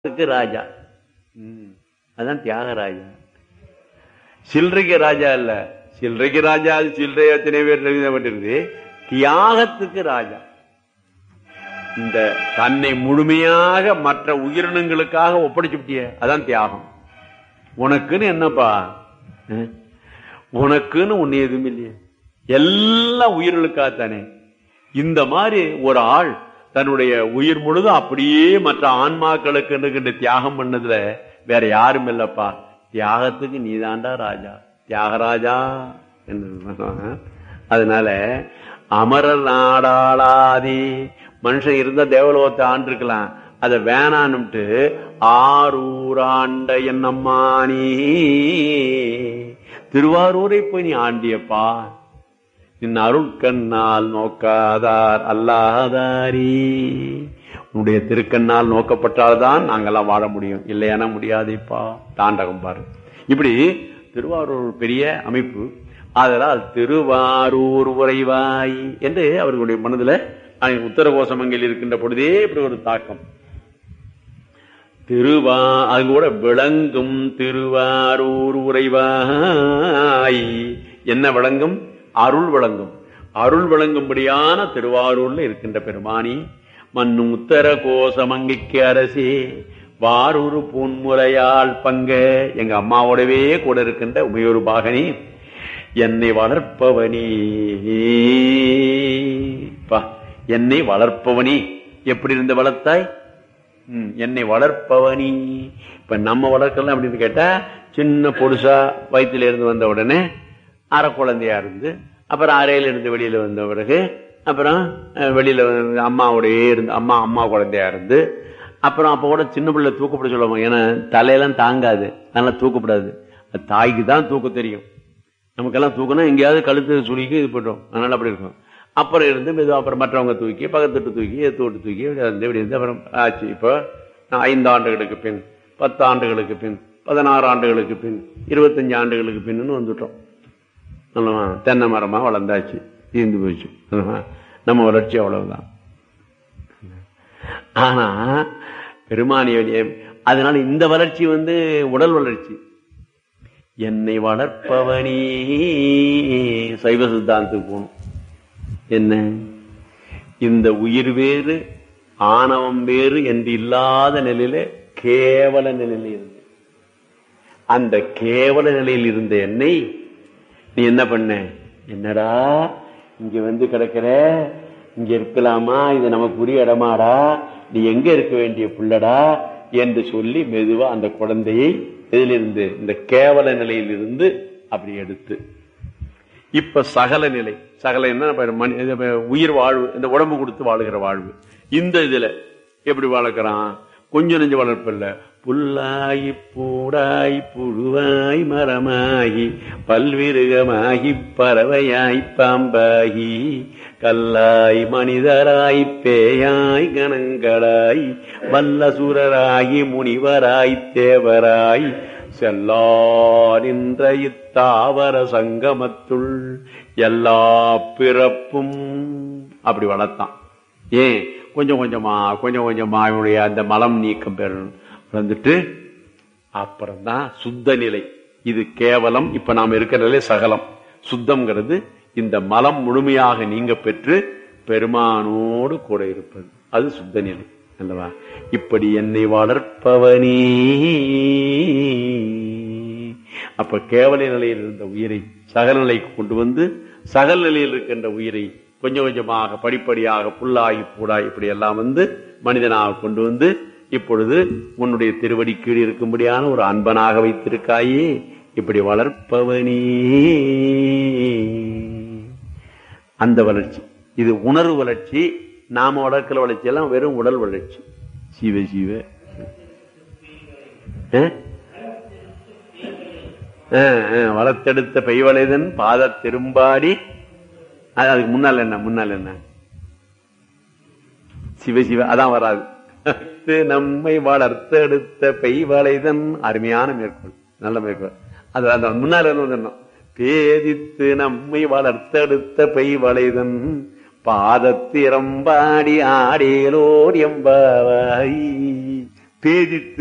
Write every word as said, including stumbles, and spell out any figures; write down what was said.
ராஜா. அதான் தியாகராஜா. சில்லறைக்கு ராஜா இல்ல, சில்லறைக்கு ராஜா அது சில்லறை எத்தனை பேர் எழுதப்பட்டிருக்கு. தியாகத்துக்கு ராஜா. இந்த தன்னை முழுமையாக மற்ற உயிரினங்களுக்காக ஒப்படைச்சுட்டிய, அதான் தியாகம். உனக்குன்னு என்னப்பா, உனக்குன்னு ஒண்ணு எதுவும் இல்லையே, எல்லாம் உயிர்களுக்காகத்தானே. இந்த மாதிரி ஒரு ஆள் தன்னுடைய உயிர் முழுதும் அப்படியே மற்ற ஆன்மாக்களுக்கு இருக்கின்ற தியாகம் பண்ணதுல வேற யாரும் இல்லப்பா. தியாகத்துக்கு நீதாண்டா ராஜா, தியாகராஜா என்ன. அதனால அமரர் நாடாளாதி மனுஷன் இருந்தா தேவலோகத்தை ஆண்டிருக்கலாம், அத வேணான்னுட்டு ஆரூராண்ட என்னம்மானி திருவாரூரை போய் நீ ஆண்டியப்பா. நின் அருட்கண்ணால் நோக்காதார் அல்லாதாரி, உன்னுடைய திருக்கண்ணால் நோக்கப்பட்டால்தான் நாங்கெல்லாம் வாழ முடியும், இல்லையானா முடியாதேப்பா. தாண்டகம் பாரு. இப்படி திருவாரூர் பெரிய அமைப்பு. அதனால் திருவாரூர் உறைவாய் என்று அவர்களுடைய மனதில் உத்தரகோசமங்கில் இருக்கின்ற பொழுதே இப்படி ஒரு தாக்கம். திருவா அது கூட விளங்கும் திருவாரூர் உறைவாய். என்ன விளங்கும்? அருள் விளங்கும். அருள் விளங்கும்படியான திருவாரூர்ல இருக்கின்ற பெருமானி மண்ணும் உத்தர கோசமங்கிக்கு அரசே வாரூர் பூன்முறையால் பங்க. எங்க அம்மாவோடவே கூட இருக்கின்ற உமையொரு பாகனி, என்னை வளர்ப்பவனி, என்னை வளர்ப்பவனி. எப்படி இருந்து வளர்த்தாய்? என்னை வளர்ப்பவனி. இப்ப நம்ம வளர்க்கலாம் அப்படின்னு கேட்டா, சின்ன பொடுசா வயிற்றுல இருந்து வந்த உடனே அரை குழந்தையா இருந்து, அப்புறம் அறையில இருந்து வெளியில வந்த பிறகு அப்புறம் வெளியில வந்து அம்மாவோடய இருந்து அம்மா அம்மா குழந்தையா இருந்து, அப்புறம் அப்ப கூட சின்ன பிள்ளை தூக்கப்பட சொல்லுவாங்க. ஏன்னா தலையெல்லாம் தாங்காது, அதனால தூக்கப்படாது. தாய்க்கு தான் தூக்க தெரியும். நமக்கெல்லாம் தூக்கணும் எங்கேயாவது கழுத்து சுழிக்கு இது பண்ணுறோம், அதனால அப்படி இருக்கும். அப்புறம் இருந்து மெதுவாக அப்புறம் மற்றவங்க தூக்கி பக்கத்துட்டு தூக்கி எத்தோட்டு தூக்கி இப்படி இருந்து அப்புறம் ஆச்சு. இப்போ ஐந்து ஆண்டுகளுக்கு பின், பத்து ஆண்டுகளுக்கு பின், பதினாறு ஆண்டுகளுக்கு பின், இருபத்தஞ்சு ஆண்டுகளுக்கு பின்னு வந்துட்டோம். நல்லவா தென்னை மரமா வளர்ந்தாச்சு, தீர்ந்து போச்சு. நம்ம வளர்ச்சி அவ்வளவுதான். ஆனா பெருமானிய அதனால இந்த வளர்ச்சி வந்து உடல் வளர்ச்சி. என்னை வளர்ப்பவனி சைவ சித்தாந்தத்துக்கு போகணும். என்ன, இந்த உயிர் வேறு ஆணவம் வேறு என்று இல்லாத நிலையில கேவல நிலையில இருந்து, அந்த கேவல நிலையில் இருந்த என்னை நீ என்ன பண்ண? என்னடா இங்க வந்து கிடக்கிற, இங்க இருக்கலாமா, இது நமக்குரிய இடமாடா, நீ எங்க இருக்க வேண்டிய புள்ளடா என்று சொல்லி மெதுவா அந்த குழந்தையை இதிலிருந்து இந்த கேவல நிலையில் இருந்து அப்படி எடுத்து இப்ப சகல நிலை. சகல என்ன? உயிர் வாழ்வு, இந்த உடம்பு கொடுத்து வாழுகிற வாழ்வு. இந்த இதுல எப்படி வளர்க்கிறான்? கொஞ்சம் நெஞ்சு வளர்ப்பு இல்ல, புல்லாகி பூடாய் புழுவாய் மரமாகி பல்விருகமாகி பறவையாய் பாம்பாகி கல்லாய் மனிதராய் பேயாய் கணங்களாய் வல்லசுரராகி முனிவராய் தேவராய் செல்லா நின்ற இத்தாவர சங்கமத்துள் எல்லா பிறப்பும் அப்படி வளர்த்தான். ஏன்? கொஞ்சம் கொஞ்சமா கொஞ்சம் கொஞ்சமா அவனுடைய அந்த மலம் நீக்கம் பெறணும் வந்துட்டு அப்புறம்தான் சுத்த நிலை. இது கேவலம். இப்ப நாம இருக்கிற நிலை சகலம். சுத்தம்ங்கிறது இந்த மலம் முழுமையாக நீங்க பெற்று பெருமானோடு கூட இருப்பது, அது சுத்த நிலை அல்லவா? இப்படி என்னை வளர்ப்பவனே. அப்ப கேவல நிலையில் இருந்த உயிரை சகல நிலைக்கு கொண்டு வந்து சகல நிலையில் இருக்கின்ற உயிரை கொஞ்சம் கொஞ்சமாக படிப்படியாக புல்லாகி பூடாய் இப்படி எல்லாம் வந்து மனிதனாக கொண்டு வந்து இப்பொழுது உன்னுடைய திருவடி கீழ் இருக்கும்படியான ஒரு அன்பனாக வைத்திருக்காயே. இப்படி வளர்ப்பவனே. அந்த வளர்ச்சி இது உணர்வு வளர்ச்சி. நாம வளர்க்கிற வளர்ச்சி எல்லாம் வெறும் உடல் வளர்ச்சி. சிவ சிவ வளர்த்தெடுத்த பெய்வளைதன் பாத திரும்பாடி. அதுக்கு முன்னால் என்ன? முன்னால் என்ன? சிவ சிவ அதான் வராது. நம்மை வளர்த்தெடுத்த பெய்வளைதன். அருமையான மேற்கோள், நல்ல மேற்கோள். அது அந்த முன்னால் என்ன? பேதித்து நம்மை வளர்த்தெடுத்த பெய்வளைதன் பாதத்திரம்பாடி ஆடேலோர் எம்பாவாய் பேதித்து